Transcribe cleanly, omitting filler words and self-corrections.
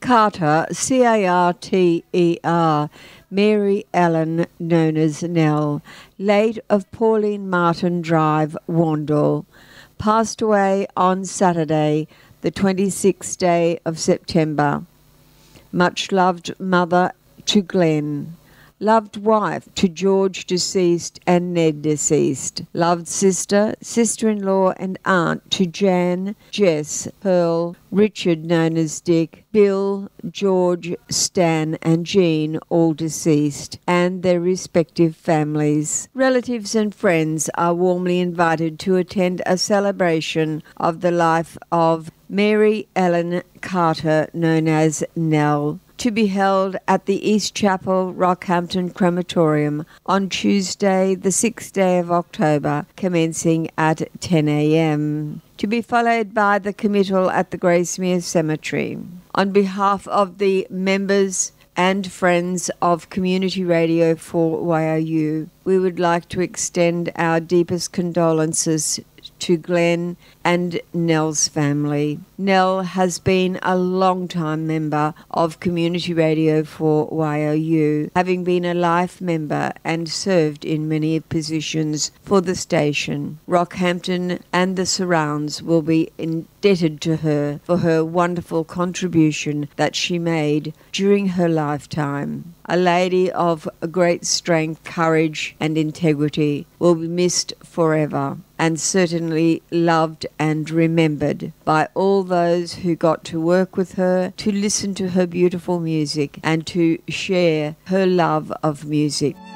Carter, Carter, Mary Ellen, known as Nell, late of Pauline Martin Drive, Warrnambool, passed away on Saturday, the 26th day of September. Much loved mother to Glenn, loved wife to George deceased and Ned deceased, loved sister, sister-in-law and aunt to Jan, Jess, Pearl, Richard known as Dick, Bill, George, Stan and Jean, all deceased, and their respective families. Relatives and friends are warmly invited to attend a celebration of the life of Mary Ellen Carter, known as Nell, to be held at the East Chapel, Rockhampton Crematorium on Tuesday, the 6th day of October, commencing at 10 a.m. to be followed by the committal at the Gracemere Cemetery. On behalf of the members and friends of Community Radio 4YOU, we would like to extend our deepest condolences to Glenn and Nell's family. Nell has been a long-time member of Community Radio 4YOU, having been a life member and served in many positions for the station. Rockhampton and the surrounds will be indebted to her for her wonderful contribution that she made during her lifetime. A lady of great strength, courage and integrity, will be missed forever and certainly loved and remembered by all those who got to work with her, to listen to her beautiful music and to share her love of music.